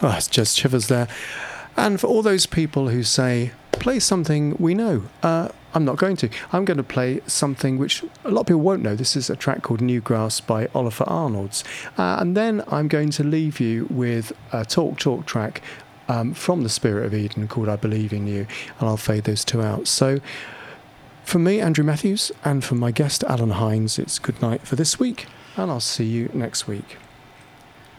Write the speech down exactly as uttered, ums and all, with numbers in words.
Oh, it's just shivers there. And for all those people who say, play something we know, uh, I'm not going to. I'm going to play something which a lot of people won't know. This is a track called New Grass by Oliver Arnolds. Uh, and then I'm going to leave you with a Talk Talk track um, from the Spirit of Eden called I Believe in You. And I'll fade those two out. So from me, Andrew Matthews, and from my guest, Alan Hines, it's good night for this week. And I'll see you next week.